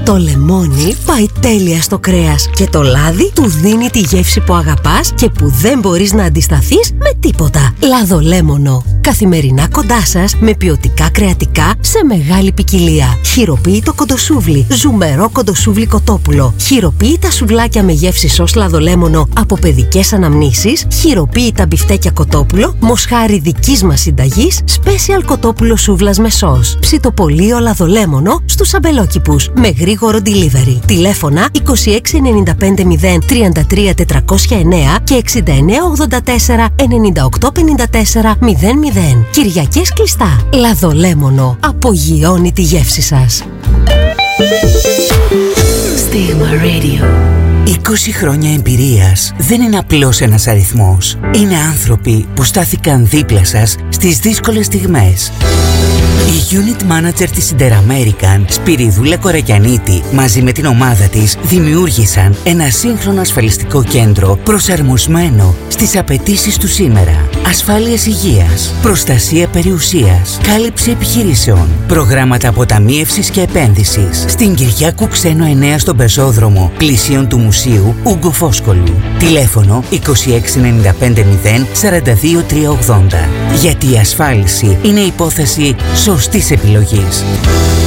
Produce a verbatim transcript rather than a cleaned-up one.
Το λεμόνι πάει τέλεια στο κρέας και το λάδι του δίνει τη γεύση που αγαπάς και που δεν μπορείς να αντισταθείς με τίποτα. Λαδολέμονο. Καθημερινά κοντά σας με ποιοτικά κρεατικά σε μεγάλη ποικιλία. Χειροποίητο κοντοσούβλι, ζουμερό κοντοσούβλι κοτόπουλο. Χειροποίητα σουβλάκια με γεύση σως λαδολέμονο από παιδικές αναμνήσεις. Χειροποίητα μπιφτέκια κοτόπουλο, μοσχάρι δικής μας συνταγής, special κοτόπουλο σούβλας με σως. Ψητοπολείο λαδολέμονο στους αμπελόκηπους με γρήγορο delivery. Τηλέφωνα είκοσι έξι ενενήντα πέντε μηδέν τριάντα τρία τετρακόσια εννέα και εξήντα εννέα ογδόντα τέσσερα ενενήντα οκτώ πενήντα τέσσερα μηδέν μηδέν. Κυριακές κλειστά. Λαδολέμονο. Απογειώνει τη γεύση σας. Stigma Radio. είκοσι χρόνια εμπειρίας δεν είναι απλώς ένας αριθμός. Είναι άνθρωποι που στάθηκαν δίπλα σας στις δύσκολες στιγμές. Η Unit Manager της Interamerican, Σπυριδούλα Κορακιανίτη, μαζί με την ομάδα της δημιούργησαν ένα σύγχρονο ασφαλιστικό κέντρο προσαρμοσμένο στις απαιτήσεις του σήμερα. Ασφάλειες υγείας, προστασία περιουσίας, κάλυψη επιχειρήσεων, προγράμματα αποταμίευσης και επένδυσης. Στην Κυριάκου Ξένο εννέα στον Πεζόδρομο, πλησίον του Μουσείου Ούγκο Φόσκολου. Τηλέφωνο είκοσι έξι ενενήντα πέντε μηδέν σαράντα δύο τριακόσια ογδόντα. Γιατί η ασφάλιση είναι υπόθεση σωστής επιλογής.